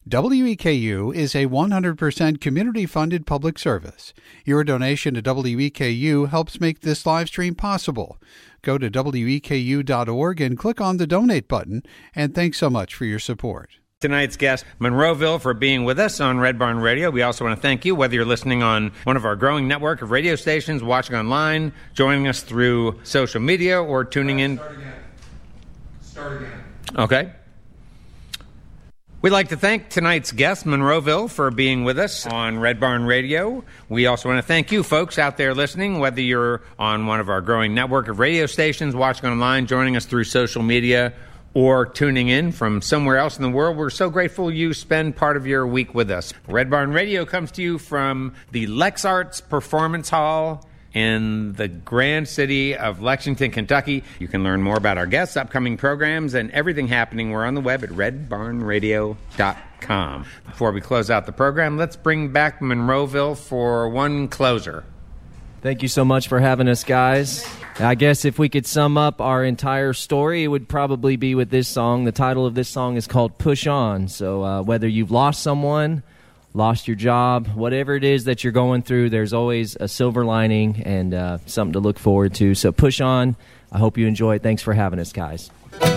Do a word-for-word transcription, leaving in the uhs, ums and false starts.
W E K U is a one hundred percent community-funded public service. Your donation to W E K U helps make this live stream possible. Go to W E K U dot org and click on the donate button, and thanks so much for your support. Tonight's guest, Monroeville, for being with us on Red Barn Radio. We also want to thank you, whether you're listening on one of our growing network of radio stations, watching online, joining us through social media, or tuning in. Start again. Start again. Okay. We'd like to thank tonight's guest, Monroeville, for being with us on Red Barn Radio. We also want to thank you folks out there listening, whether you're on one of our growing network of radio stations, watching online, joining us through social media, or tuning in from somewhere else in the world. We're so grateful you spend part of your week with us. Red Barn Radio comes to you from the Lex Arts Performance Hall in the grand city of Lexington, Kentucky. You can learn more about our guests, upcoming programs, and everything happening. We're on the web at red barn radio dot com. Before we close out the program, let's bring back Monroeville for one closer. Thank you so much for having us, guys. I guess if we could sum up our entire story, it would probably be with this song. The title of this song is called Push On. So uh, whether you've lost someone, lost your job, whatever it is that you're going through, there's always a silver lining and uh, something to look forward to. So push on. I hope you enjoy it. Thanks for having us, guys.